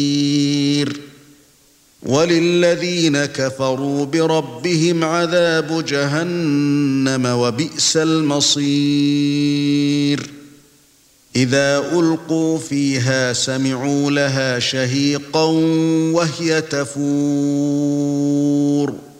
وَلِلَّذِينَ كَفَرُوا بِرَبِّهِمْ عَذَابُ جَهَنَّمَ وَبِئْسَ الْمَصِيرُ إِذَا أُلْقُوا فِيهَا سَمِعُوا لَهَا شَهِيقًا وَهِيَ تَفُورُ